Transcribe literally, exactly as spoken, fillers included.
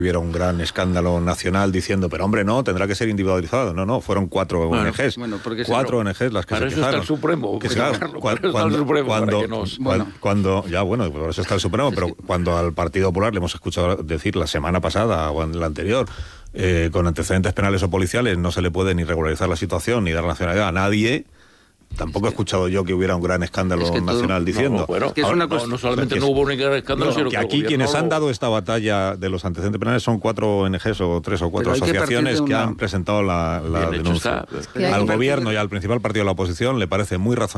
hubiera un gran escándalo nacional diciendo, pero hombre, no, tendrá que ser individualizado. No, no, fueron cuatro bueno, O N Ges. Bueno, cuatro O N Ges las que para se eso quejaron. está el Supremo. Que, claro, claro, para eso está el Supremo, cuando, para que nos... bueno. cuando, ya bueno, por eso está el Supremo, pero cuando al Partido Popular le hemos escuchado decir la semana pasada o en la anterior, eh, con antecedentes penales o policiales, no se le puede ni regularizar la situación ni dar nacionalidad a nadie. Tampoco he escuchado yo que hubiera un gran escándalo es que nacional todo, diciendo. No, bueno, es que es una no, cosa, no solamente que no hubo un gran escándalo, no, sino que que aquí quienes han dado esta batalla de los antecedentes penales son cuatro O N Ges o tres o cuatro asociaciones que, una... que han presentado la, la denuncia. Está, al gobierno y al principal partido de la oposición le parece muy razonable